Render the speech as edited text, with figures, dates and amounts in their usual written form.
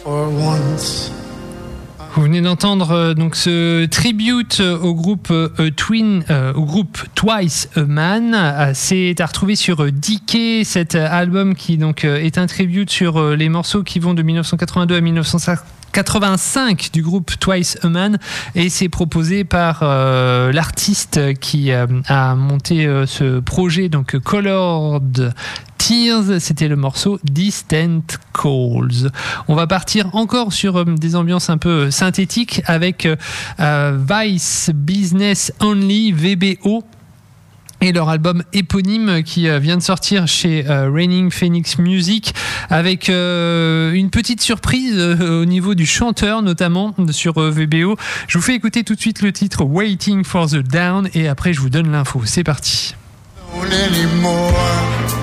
Vous venez d'entendre donc ce tribute au groupe Twice a Man. C'est à retrouver sur Decay, cet album qui donc est un tribute sur les morceaux qui vont de 1982 à 1985 du groupe Twice a Man, et c'est proposé par l'artiste qui a monté ce projet, donc Colored Tears. C'était le morceau Distant Calls. On va partir encore sur des ambiances un peu synthétiques avec Vice Business Only, VBO, et leur album éponyme qui vient de sortir chez Raining Phoenix Music, avec une petite surprise au niveau du chanteur, notamment sur VBO. Je vous fais écouter tout de suite le titre Waiting for the Down, et après je vous donne l'info. C'est parti. Anymore.